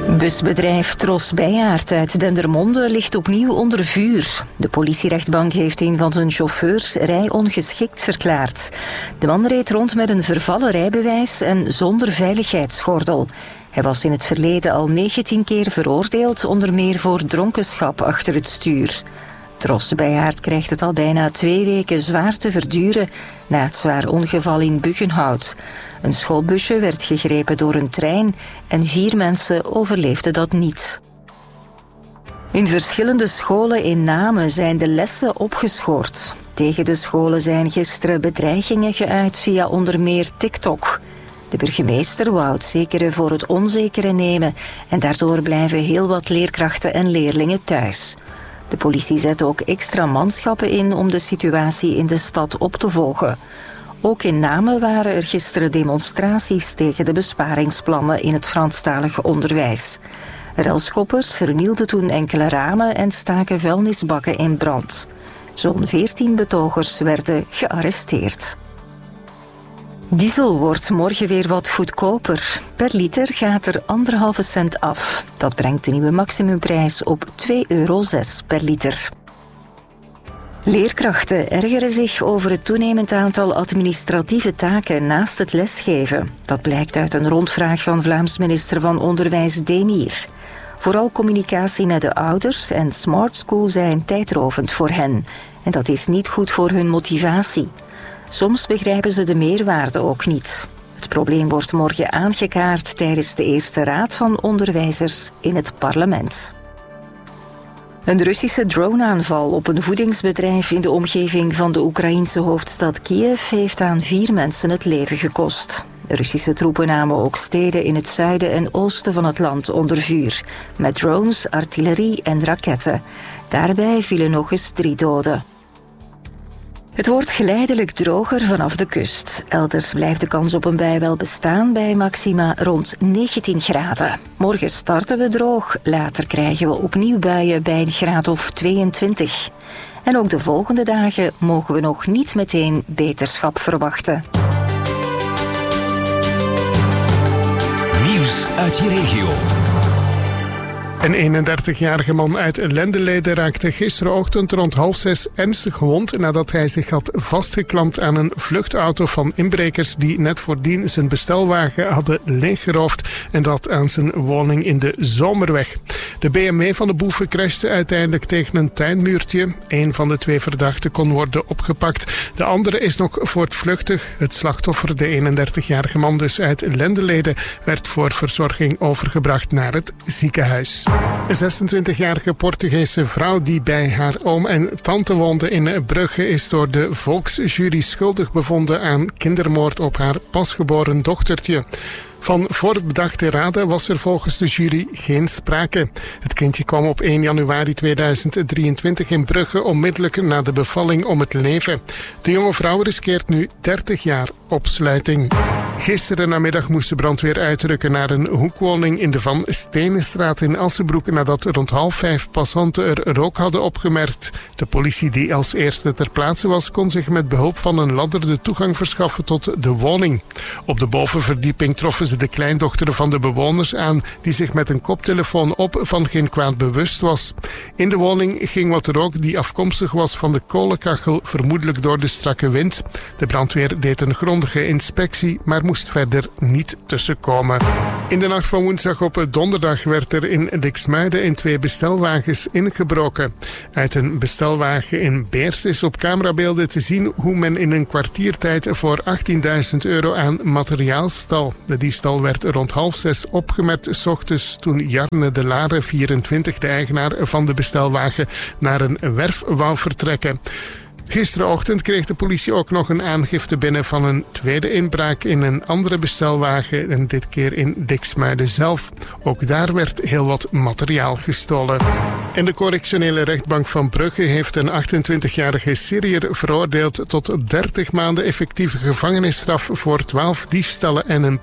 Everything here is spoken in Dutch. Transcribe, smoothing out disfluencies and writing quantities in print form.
Busbedrijf Tros Bijaert uit Dendermonde ligt opnieuw onder vuur. De politierechtbank heeft een van zijn chauffeurs rijongeschikt verklaard. De man reed rond met een vervallen rijbewijs en zonder veiligheidsgordel. Hij was in het verleden al 19 keer veroordeeld, onder meer voor dronkenschap achter het stuur. Tros Bijaert krijgt het al bijna 2 weken zwaar te verduren na het zwaar ongeval in Buggenhout. Een schoolbusje werd gegrepen door een trein en 4 mensen overleefden dat niet. In verschillende scholen in Namen zijn de lessen opgeschort. Tegen de scholen zijn gisteren bedreigingen geuit via onder meer TikTok. De burgemeester wou het zekere voor het onzekere nemen en daardoor blijven heel wat leerkrachten en leerlingen thuis. De politie zet ook extra manschappen in om de situatie in de stad op te volgen. Ook in Namen waren er gisteren demonstraties tegen de besparingsplannen in het Franstalige onderwijs. Relschoppers vernielden toen enkele ramen en staken vuilnisbakken in brand. Zo'n 14 betogers werden gearresteerd. Diesel wordt morgen weer wat goedkoper. Per liter gaat er 1,5 cent af. Dat brengt de nieuwe maximumprijs op €2,06 per liter. Leerkrachten ergeren zich over het toenemend aantal administratieve taken naast het lesgeven. Dat blijkt uit een rondvraag van Vlaams minister van Onderwijs Demir. Vooral communicatie met de ouders en Smart School zijn tijdrovend voor hen. En dat is niet goed voor hun motivatie. Soms begrijpen ze de meerwaarde ook niet. Het probleem wordt morgen aangekaart tijdens de eerste raad van onderwijzers in het parlement. Een Russische droneaanval op een voedingsbedrijf in de omgeving van de Oekraïense hoofdstad Kiev heeft aan 4 mensen het leven gekost. De Russische troepen namen ook steden in het zuiden en oosten van het land onder vuur, met drones, artillerie en raketten. Daarbij vielen nog eens 3 doden. Het wordt geleidelijk droger vanaf de kust. Elders blijft de kans op een bui wel bestaan bij maxima rond 19 graden. Morgen starten we droog, later krijgen we opnieuw buien bij een graad of 22. En ook de volgende dagen mogen we nog niet meteen beterschap verwachten. Nieuws uit je regio. Een 31-jarige man uit Lendelede raakte gisterochtend rond 5:30 ernstig gewond nadat hij zich had vastgeklampt aan een vluchtauto van inbrekers die net voordien zijn bestelwagen hadden leeggeroofd en dat aan zijn woning in de Zomerweg. De BMW van de boeven crashte uiteindelijk tegen een tuinmuurtje. Een van de 2 verdachten kon worden opgepakt. De andere is nog voortvluchtig. Het slachtoffer, de 31-jarige man dus uit Lendelede, werd voor verzorging overgebracht naar het ziekenhuis. Een 26-jarige Portugese vrouw die bij haar oom en tante woonde in Brugge is door de volksjury schuldig bevonden aan kindermoord op haar pasgeboren dochtertje. Van voorbedachte raden was er volgens de jury geen sprake. Het kindje kwam op 1 januari 2023 in Brugge onmiddellijk na de bevalling om het leven. De jonge vrouw riskeert nu 30 jaar opsluiting. Gisteren namiddag moest de brandweer uitrukken naar een hoekwoning in de Van Stenenstraat in Assenbroek nadat rond 4:30 passanten er rook hadden opgemerkt. De politie die als eerste ter plaatse was, kon zich met behulp van een ladder de toegang verschaffen tot de woning. Op de bovenverdieping troffen ze de kleindochter van de bewoners aan die zich met een koptelefoon op van geen kwaad bewust was. In de woning ging wat rook die afkomstig was van de kolenkachel, vermoedelijk door de strakke wind. De brandweer deed een grondige inspectie, maar moest verder niet tussenkomen. In de nacht van woensdag op donderdag werd er in Diksmuiden in 2 bestelwagens ingebroken. Uit een bestelwagen in Beerst is op camerabeelden te zien hoe men in een kwartiertijd voor €18.000 aan materiaal stal. De diefstal werd rond 5:30 opgemerkt 's ochtends toen Jarne de Lare, 24, de eigenaar van de bestelwagen, naar een werf wou vertrekken. Gisterenochtend kreeg de politie ook nog een aangifte binnen van een tweede inbraak in een andere bestelwagen en dit keer in Diksmuiden zelf. Ook daar werd heel wat materiaal gestolen. En de correctionele rechtbank van Brugge heeft een 28-jarige Syriër veroordeeld tot 30 maanden effectieve gevangenisstraf voor 12 diefstallen en een